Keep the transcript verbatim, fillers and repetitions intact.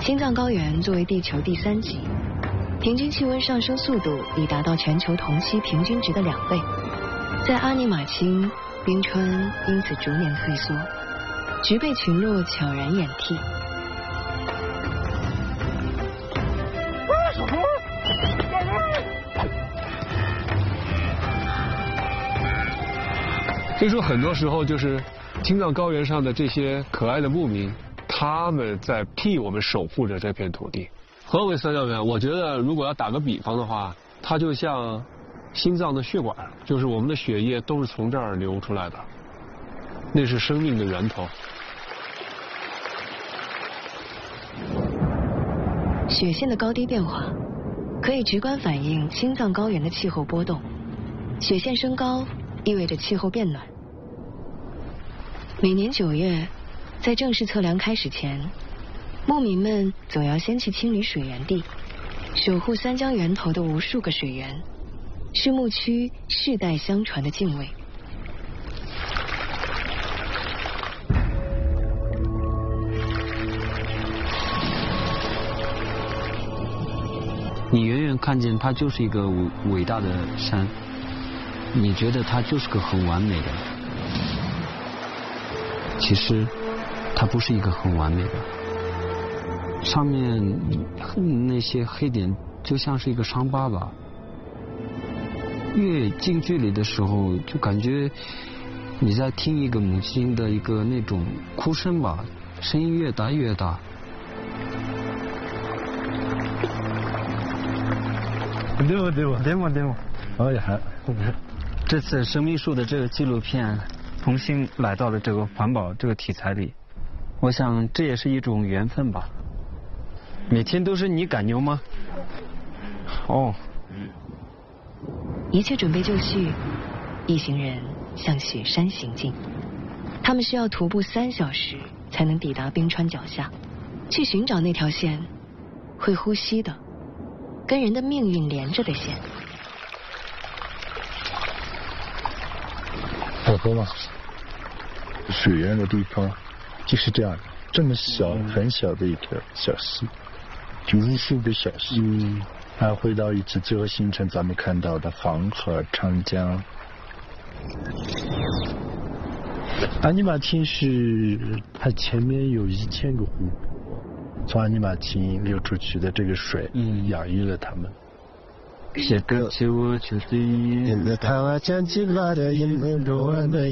青藏高原作为地球第三极，平均气温上升速度已达到全球同期平均值的两倍。在阿尼玛卿，冰川因此逐年退缩，植被群落悄然掩替。 所以说，很多时候就是青藏高原上的这些可爱的牧民，他们在替我们守护着这片土地。何为三角源？我觉得如果要打个比方的话，它就像心脏的血管，就是我们的血液都是从这儿流出来的，那是生命的源头。 雪线的高低变化可以直观反映青藏高原的气候波动。雪线升高意味着气候变暖。每年九月，在正式测量开始前，牧民们总要先去清理水源地，守护三江源头的无数个水源，是牧区世代相传的敬畏。 你远远看见它就是一个伟大的山，你觉得它就是个很完美的，其实它不是一个很完美的，上面那些黑点就像是一个伤疤吧。越近距离的时候，就感觉你在听一个母亲的一个那种哭声吧，声音越大越大。 对不对不对吗对吗？哎呀， 这次生命树的这个纪录片重新来到了这个环保这个题材里，我想这也是一种缘分吧。每天都是你赶牛吗？哦。 一切准备就绪，一行人向雪山行进。他们需要徒步三小时才能抵达冰川脚下，去寻找那条线，会呼吸的，跟人的命运连着的线。 好喝吗？水源的地方就是这样，这么小很小的一条小溪，就无数个小溪，嗯，还回到一次，最后形成咱们看到的黄河、长江。阿尼玛卿是它前面有一千个湖泊，从阿尼玛卿流出去的这个水，嗯，养育了它们。 写歌起我就对。